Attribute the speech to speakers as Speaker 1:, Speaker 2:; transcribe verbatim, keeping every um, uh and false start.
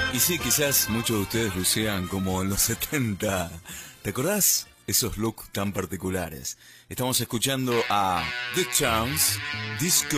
Speaker 1: Y sí, quizás muchos de ustedes lucían como en los setenta. ¿Te acordás? Esos looks tan particulares. Estamos escuchando a The Champs, Disco